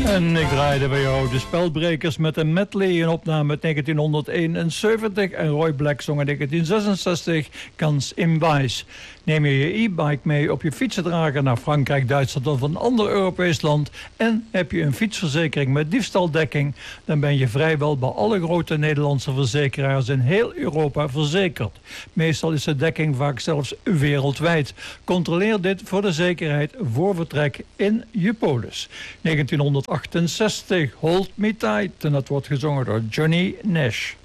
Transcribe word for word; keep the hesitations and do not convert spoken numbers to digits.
En ik draaide bij jou de Spelbrekers met een medley, een opname uit negentienhonderdeenenzeventig. En Roy Black zong in negentien zesenzestig Kans im Weiß. Neem je je e-bike mee op je fietsendrager naar Frankrijk, Duitsland of een ander Europees land en heb je een fietsverzekering met diefstaldekking, dan ben je vrijwel bij alle grote Nederlandse verzekeraars in heel Europa verzekerd. Meestal is de dekking vaak zelfs wereldwijd. Controleer dit voor de zekerheid voor vertrek in je polis. negentienhonderdachtenzestig, Hold Me Tight, en dat wordt gezongen door Johnny Nash.